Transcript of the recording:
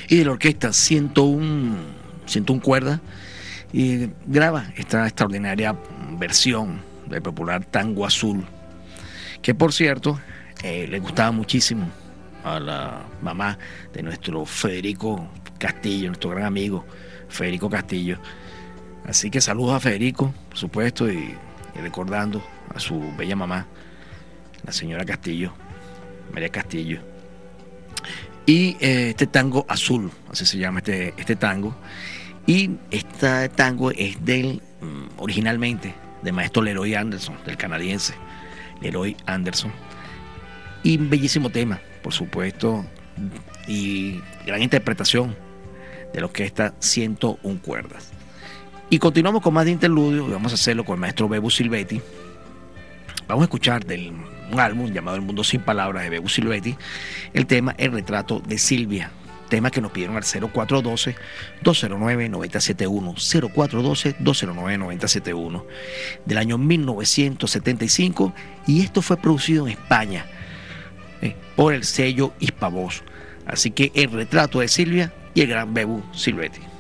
y de la orquesta 101 cuerdas, y graba esta extraordinaria versión del popular Tango Azul, que por cierto le gustaba muchísimo a la mamá de nuestro Federico Castillo, nuestro gran amigo Federico Castillo. Así que saludos a Federico, por supuesto, y recordando a su bella mamá, la señora Castillo, María Castillo. Y este Tango Azul, así se llama este tango. Y este tango es originalmente del maestro Leroy Anderson, del canadiense Leroy Anderson. Y un bellísimo tema, por supuesto, y gran interpretación de la orquesta 101 cuerdas. Y continuamos con más de interludio, y vamos a hacerlo con el maestro Bebu Silvetti. Vamos a escuchar un álbum llamado El Mundo Sin Palabras de Bebu Silvetti, el tema El Retrato de Silvia, tema que nos pidieron al 0412-209-971, 0412-209-971, del año 1975, y esto fue producido en España por el sello Hispavoz. Así que El Retrato de Silvia y el gran Bebu Silvetti.